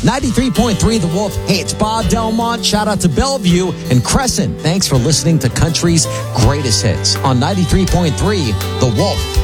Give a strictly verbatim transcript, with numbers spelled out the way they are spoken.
ninety-three point three The Wolf. Hey, it's Bob Delmont. Shout out to Bellevue and Crescent. Thanks for listening to Country's Greatest Hits on ninety-three point three The Wolf.